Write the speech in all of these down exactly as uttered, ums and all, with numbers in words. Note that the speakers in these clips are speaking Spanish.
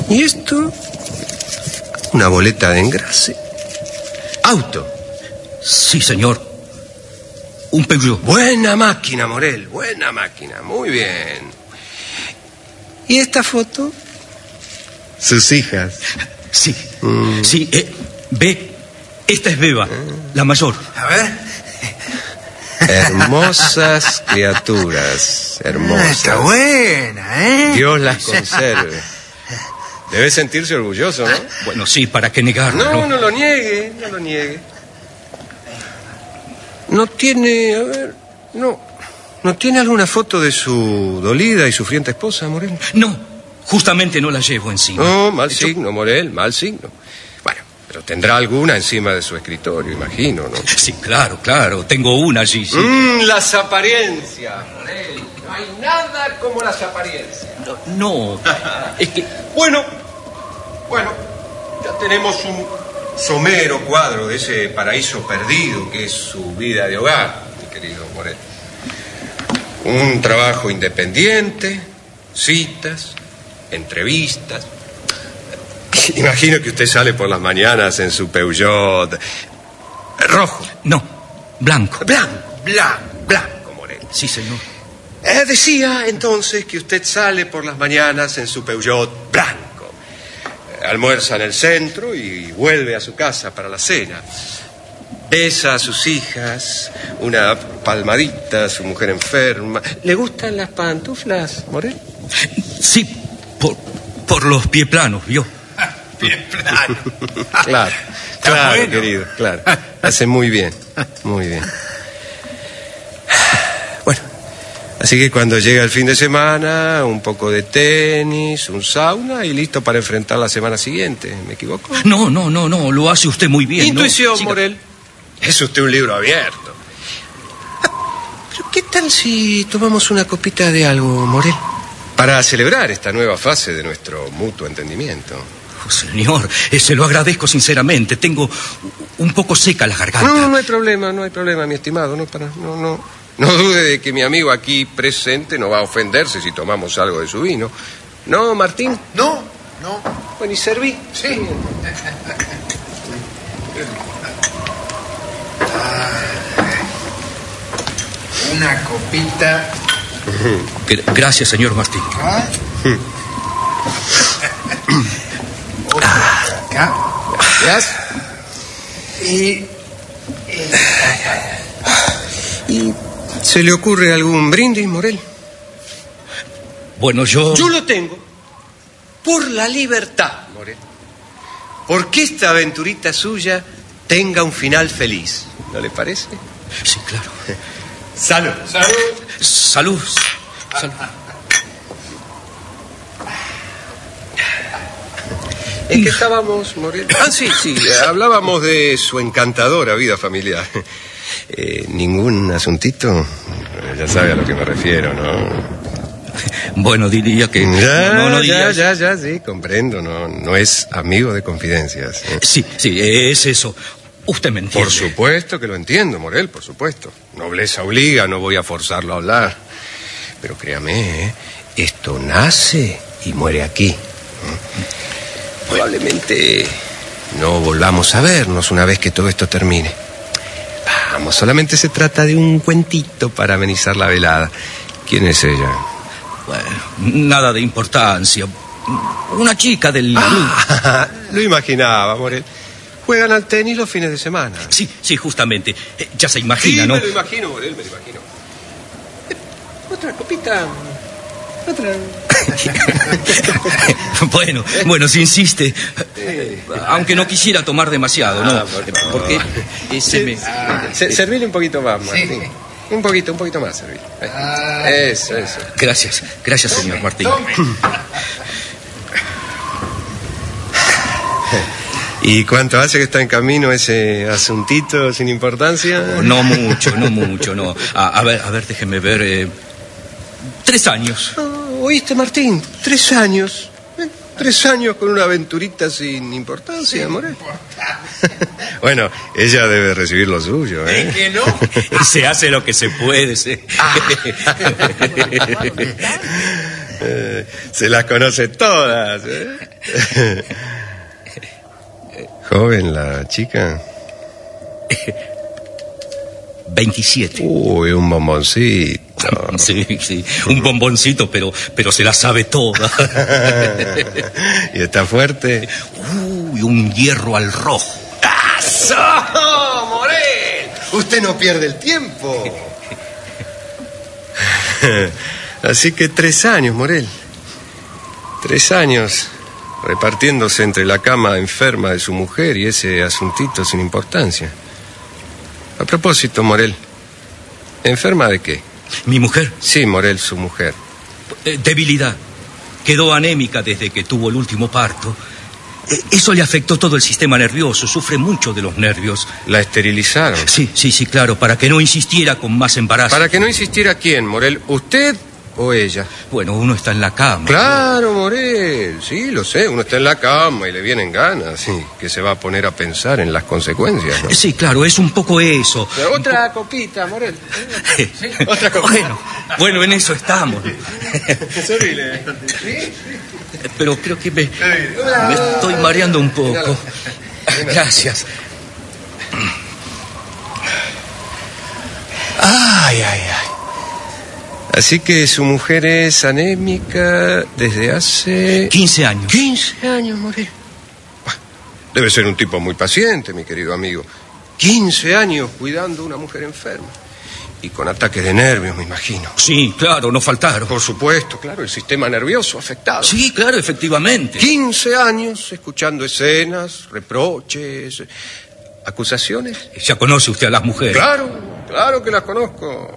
¿Y esto? Una boleta de engrase. Auto. Sí, señor. Un Peugeot. Buena máquina, Morel, buena máquina. Muy bien. ¿Y esta foto? Sus hijas. Sí, Mm. sí. Eh, ve, esta es Beba, la mayor. A ver. Hermosas criaturas, hermosas. Ah, está buena, ¿eh? Dios las conserve. Debe sentirse orgulloso, ¿no? Bueno, sí, ¿para qué negarlo? No, no lo niegue, no lo niegue. No tiene, a ver, no, ¿no tiene alguna foto de su dolida y sufriente esposa, Morel? No, justamente no la llevo encima. No, mal Yo- signo, Morel, mal signo. Bueno, pero tendrá alguna encima de su escritorio, imagino, ¿no? Sí, claro, claro, tengo una allí, sí. Mm, las apariencias, Morel. No hay nada como las apariencias. No, es que... Bueno, bueno, ya tenemos un somero cuadro de ese paraíso perdido que es su vida de hogar, mi querido Morel. Un trabajo independiente, citas, entrevistas. Imagino que usted sale por las mañanas en su Peugeot rojo. No, blanco. Blanco, blanco, blanco, Morel. Sí, señor. Eh, decía entonces que usted sale por las mañanas en su Peugeot blanco. Eh, almuerza en el centro y vuelve a su casa para la cena. Besa a sus hijas, una palmadita a su mujer enferma. ¿Le gustan las pantuflas, Morel? Sí, por, por los pie planos, ¿vio? Bien, plano. Claro, claro, bueno. querido, claro. Hace muy bien, muy bien. Bueno, así que cuando llega el fin de semana, un poco de tenis, un sauna y listo para enfrentar la semana siguiente. ¿Me equivoco? No, no, no, no, lo hace usted muy bien. ¿no? Intuición, Siga. Morel. Es usted un libro abierto. Pero ¿qué tal si tomamos una copita de algo, Morel? Para celebrar esta nueva fase de nuestro mutuo entendimiento. Oh, señor, eh, se lo agradezco sinceramente. Tengo un poco seca la garganta. No, no hay problema, no hay problema, mi estimado. No, para, no, no, no dude de que mi amigo aquí presente no va a ofenderse si tomamos algo de su vino. ¿No, Martín? No, no. Bueno, ¿y serví? Sí. Una copita. Gra- Gracias, señor Martín. ¿Ah? Otra acá. Gracias. Y. ¿Y se le ocurre algún brindis, Morel? Bueno, yo... Yo lo tengo. Por la libertad, Morel. Porque esta aventurita suya tenga un final feliz. ¿No le parece? Sí, claro. Salud. Salud. Salud. Salud. ¿En qué estábamos, Morel? Ah, sí, sí. Hablábamos de su encantadora vida familiar. Eh, ¿Ningún asuntito? Eh, Ya sabe a lo que me refiero, ¿no? Bueno, diría que... Ya, no, no ya, diría... ya, ya, sí, comprendo. No, no es amigo de confidencias. ¿eh? Sí, sí, es eso. Usted me entiende. Por supuesto que lo entiendo, Morel, por supuesto. Nobleza obliga, no voy a forzarlo a hablar. Pero créame, ¿eh? Esto nace y muere aquí. ¿eh? Probablemente no volvamos a vernos una vez que todo esto termine. Vamos, solamente se trata de un cuentito para amenizar la velada. ¿Quién es ella? Bueno, nada de importancia. Una chica del... Ah, lo imaginaba, Morel. Juegan al tenis los fines de semana. Sí, sí, justamente. Eh, ya se imagina, Sí, ¿no? me lo imagino, Morel, me lo imagino. Eh, Otra copita. Otra. bueno, bueno, si insiste. Aunque no quisiera tomar demasiado, ¿no? Ah, por favor. Porque ese me... Se- Servile un poquito más, Martín. Sí. Un poquito, un poquito más, servile. Ahí. Ah. Eso, eso. Gracias, gracias, señor Martín. Tome. ¿Y cuánto hace que está en camino ese asuntito sin importancia? No mucho, no mucho, no. A, a ver, a ver, déjeme ver. eh, tres años. Ah, ¿Oíste, Martín? Tres años. Eh, Tres años con una aventurita sin importancia, Morel. Bueno, ella debe recibir lo suyo, ¿eh? ¿Es que no? Se hace lo que se puede, sí. Eh, se las conoce todas, ¿eh? ¿Joven la chica? veintisiete. Uy, un bomboncito. Sí, sí, un bomboncito, pero, pero se la sabe toda. ¿Y está fuerte? Uy, un hierro al rojo. ¡Eso, Morel! Usted no pierde el tiempo. Así que tres años, Morel. Tres años repartiéndose entre la cama enferma de su mujer y ese asuntito sin importancia. A propósito, Morel, ¿enferma de qué? ¿Mi mujer? Sí, Morel, su mujer. Eh, debilidad. Quedó anémica desde que tuvo el último parto. Eh, eso le afectó todo el sistema nervioso. Sufre mucho de los nervios. ¿La esterilizaron? Sí, sí, sí, claro. Para que no insistiera con más embarazos. ¿Para que no insistiera quién, Morel? ¿Usted o ella? Bueno, uno está en la cama. Claro, Morel. Sí, lo sé. Uno está en la cama y le vienen ganas. Sí, que se va a poner a pensar en las consecuencias, ¿no? Sí, claro. Es un poco eso. Pero otra copita, Morel. ¿Sí? Otra copita. Bueno, bueno, en eso estamos. Pero creo que me, me estoy mareando un poco. Gracias. Ay, ay, ay. Así que su mujer es anémica desde hace... quince años. quince años, Morel. Debe ser un tipo muy paciente, mi querido amigo. quince años cuidando a una mujer enferma. Y con ataques de nervios, me imagino. Sí, claro, no faltaron. Por supuesto, claro, el sistema nervioso afectado. Sí, claro, efectivamente. quince años escuchando escenas, reproches, acusaciones. Ya conoce usted a las mujeres. Claro, claro que las conozco.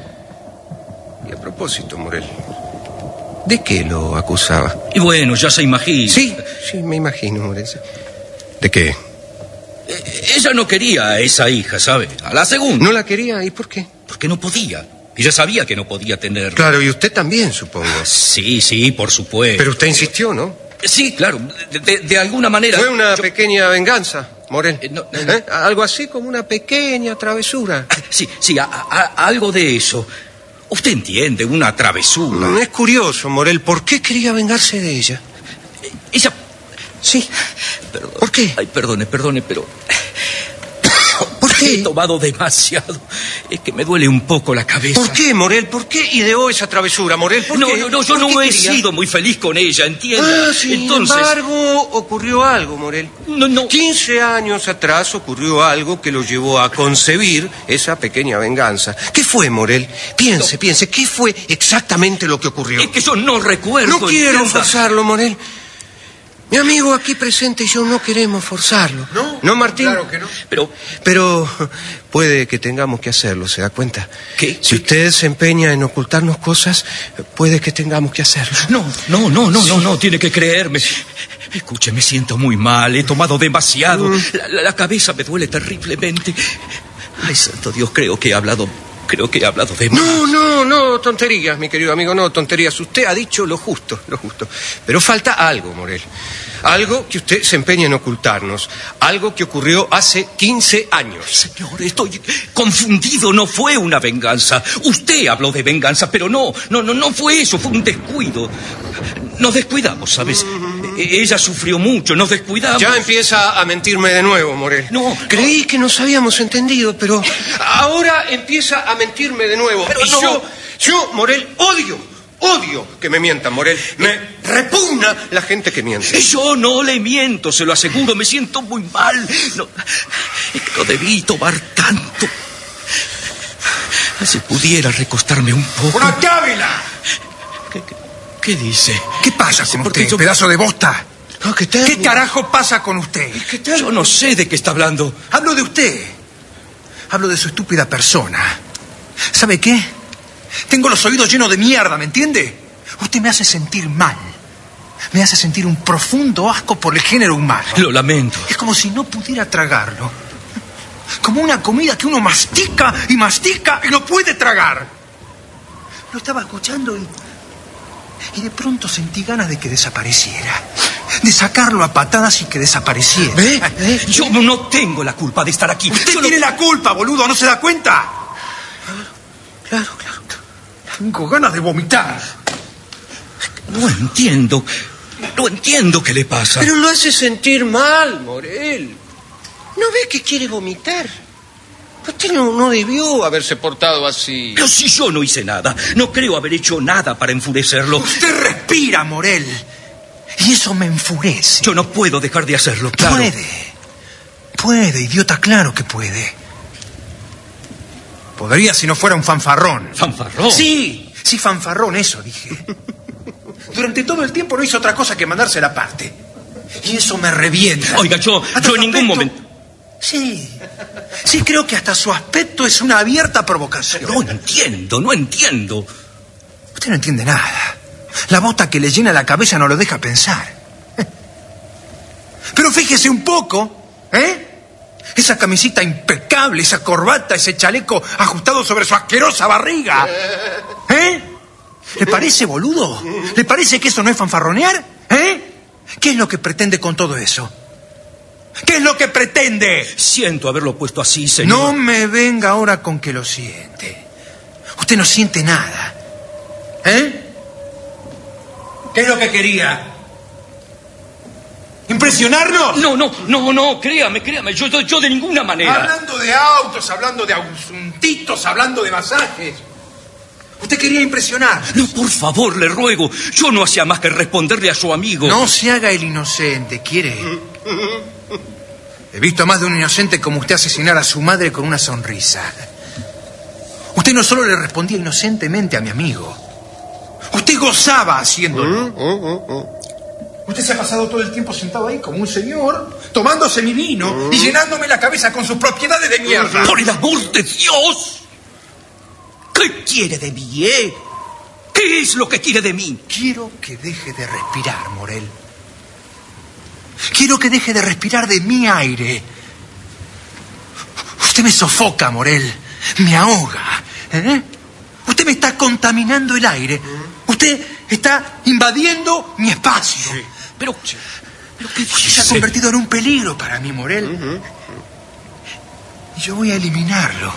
Y a propósito, Morel, ¿de qué lo acusaba? Y bueno, ya se imagina. Sí, sí, me imagino, Morel. ¿De qué? Eh, ella no quería a esa hija, ¿sabe? A la segunda. ¿No la quería? ¿Y por qué? Porque no podía. Ella sabía que no podía tenerla. Claro, y usted también, supongo. Sí, sí, por supuesto. Pero usted insistió, ¿no? Sí, claro, de, de, de alguna manera... Fue una yo... pequeña venganza, Morel. Eh, no, no, ¿Eh? Algo así como una pequeña travesura. Sí, sí, a, a, algo de eso. Usted entiende, una travesura. Mm, es curioso, Morel, ¿por qué quería vengarse de ella? Ella... Sí. Perdón. ¿Por qué? Ay, perdone, perdone, pero... ¿Por qué? He tomado demasiado. Es que me duele un poco la cabeza. ¿Por qué, Morel? ¿Por qué ideó esa travesura, Morel? ¿Por no, qué? no, no, yo ¿Por no he quería? sido muy feliz con ella, ¿entiende? Ah, sin Entonces... embargo, ocurrió algo, Morel. No, no. quince años atrás ocurrió algo que lo llevó a concebir esa pequeña venganza. ¿Qué fue, Morel? Piense, no. piense, ¿qué fue exactamente lo que ocurrió? Es que yo no recuerdo. No quiero entienda. forzarlo, Morel. Mi amigo aquí presente y yo no queremos forzarlo. ¿No? ¿No, Martín? Claro que no. Pero... Pero puede que tengamos que hacerlo, ¿se da cuenta? ¿Qué? Si usted se empeña en ocultarnos cosas, puede que tengamos que hacerlo. No, no, no, no, sí. no, no, tiene que creerme. Escuche, me siento muy mal, he tomado demasiado. Mm. La, la, la cabeza me duele terriblemente. Ay, santo Dios, creo que he hablado... Creo que he hablado de más. No, no, no, tonterías, mi querido amigo, no, tonterías. Usted ha dicho lo justo, lo justo. Pero falta algo, Morel. Algo que usted se empeña en ocultarnos. Algo que ocurrió hace quince años. Señor, estoy confundido. No fue una venganza. Usted habló de venganza, pero no, no, no, no fue eso. Fue un descuido. Nos descuidamos, ¿sabes? Mm-hmm. Ella sufrió mucho, nos descuidamos. Ya empieza a mentirme de nuevo, Morel. No. Creí no. que nos habíamos entendido, pero ahora empieza a mentirme de nuevo. Pero y no. yo, yo, Morel, odio, odio que me mientan, Morel. Me repugna la gente que miente. Yo no le miento, se lo aseguro, me siento muy mal. No, es que no debí tomar tanto. Si pudiera recostarme un poco. ¡Una Ávila! ¿Qué, qué, qué dice? ¿Qué pasa con Porque usted, yo... pedazo de bosta? No, ¿qué tal? ¿Qué carajo pasa con usted? ¿Qué tal? Yo no sé de qué está hablando. Hablo de usted. Hablo de su estúpida persona. ¿Sabe qué? Tengo los oídos llenos de mierda, ¿me entiende? Usted me hace sentir mal. Me hace sentir un profundo asco por el género humano. Lo lamento. Es como si no pudiera tragarlo. Como una comida que uno mastica y mastica y no puede tragar. Lo estaba escuchando y... Y de pronto sentí ganas de que desapareciera. De sacarlo a patadas y que desapareciera. ¿Ve? ¿Ve? Yo no tengo la culpa de estar aquí. Usted Yo tiene no... la culpa, boludo, ¿no se da cuenta? Claro, claro. Tengo ganas de vomitar. No entiendo. no entiendo qué le pasa. Pero lo hace sentir mal, Morel. ¿No ve que quiere vomitar? Usted no, no debió haberse portado así. Pero si yo no hice nada, no creo haber hecho nada para enfurecerlo. Usted respira, Morel. Y eso me enfurece. Yo no puedo dejar de hacerlo, claro. Puede. Puede, idiota, claro que puede. Podría si no fuera un fanfarrón. ¿Fanfarrón? Sí, sí, fanfarrón, eso dije. Durante todo el tiempo no hizo otra cosa que mandarse la parte. Y eso me revienta. Oiga, yo, Hasta yo en su ningún aspecto- momento... Sí, sí, creo que hasta su aspecto es una abierta provocación. No entiendo, no entiendo. Usted no entiende nada. La bota que le llena la cabeza no lo deja pensar. Pero fíjese un poco, ¿eh? Esa camisita impecable, esa corbata, ese chaleco ajustado sobre su asquerosa barriga. ¿Eh? ¿Le parece, boludo? ¿Le parece que eso no es fanfarronear? ¿Eh? ¿Qué es lo que pretende con todo eso? ¿Qué es lo que pretende? Siento haberlo puesto así, señor. No me venga ahora con que lo siente. Usted no siente nada. ¿Eh? ¿Qué es lo que quería? ¿Impresionarnos? No, no, no, no, créame, créame, yo, yo, yo de ninguna manera. Hablando de autos, hablando de asuntitos, hablando de masajes. Usted quería impresionar. No, por favor, le ruego. Yo no hacía más que responderle a su amigo. No se haga el inocente, ¿quiere? He visto a más de un inocente como usted asesinar a su madre con una sonrisa. Usted no solo le respondía inocentemente a mi amigo. Usted gozaba haciéndolo. Usted se ha pasado todo el tiempo sentado ahí como un señor, tomándose mi vino y llenándome la cabeza con sus propiedades de mierda. ¡Por el amor de Dios! ¿Qué quiere de mí, eh? ¿Qué es lo que quiere de mí? Quiero que deje de respirar, Morel. Quiero que deje de respirar de mi aire. Usted me sofoca, Morel. Me ahoga. ¿eh? Usted me está contaminando el aire. Usted está invadiendo mi espacio. Sí. Pero, pero ¿qué Usted se ha dice? convertido en un peligro para mí, Morel. Uh-huh. Y yo voy a eliminarlo.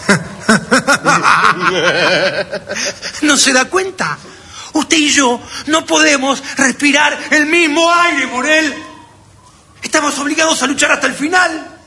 ¿No se da cuenta? Usted y yo no podemos respirar el mismo aire, Morel. Estamos obligados a luchar hasta el final.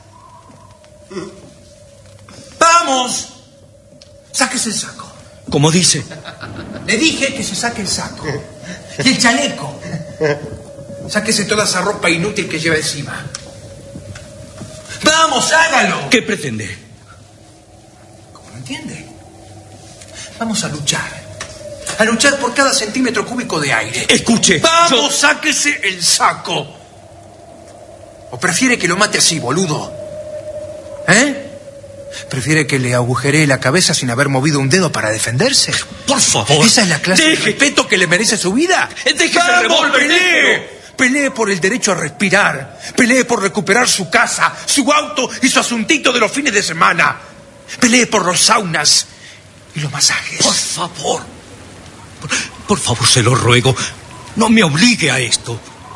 ¡Vamos! Sáquese el saco. ¿Cómo dice? Le dije que se saque el saco. Y el chaleco. Sáquese toda esa ropa inútil que lleva encima. ¡Vamos, hágalo! ¿Qué pretende? ¿Cómo no entiende? Vamos a luchar. A luchar por cada centímetro cúbico de aire. Escuche. ¡Vamos, yo- sáquese el saco! ¿O prefiere que lo mate así, boludo? ¿Eh? ¿Prefiere que le agujeree la cabeza sin haber movido un dedo para defenderse? Por favor. ¿Esa es la clase de Deje. respeto que le merece su vida? Déjese el ¡Vamos, revólver, pelee! déjelo! Pelee por el derecho a respirar. Pelee por recuperar su casa, su auto y su asuntito de los fines de semana. Pelee por los saunas y los masajes. Por favor. Por, por favor, se lo ruego. No me obligue a esto.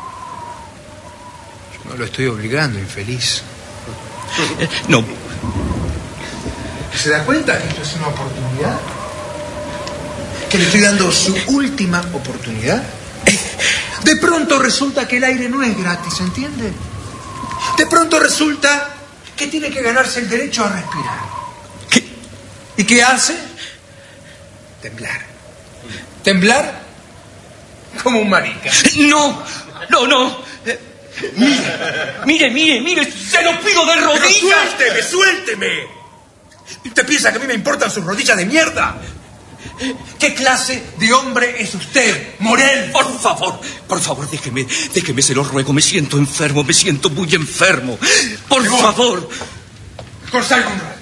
No lo estoy obligando, infeliz. Eh, No. ¿Se da cuenta que esto es una oportunidad? ¿Que le estoy dando su última oportunidad? De pronto resulta que el aire no es gratis, ¿entiende? De pronto resulta que tiene que ganarse el derecho a respirar. ¿Qué? ¿Y qué hace? Temblar. ¿Temblar? Como un marica. No, no, no. Eh, Mire, mire, mire, se lo pido de ¡Pero rodillas. suélteme, suélteme! ¿Usted piensa que a mí me importan sus rodillas de mierda? ¿Qué clase de hombre es usted, Morel? Por favor, por favor, déjeme, déjeme, se lo ruego. Me siento enfermo, me siento muy enfermo. Por Me voy. favor. Mejor salga un rato.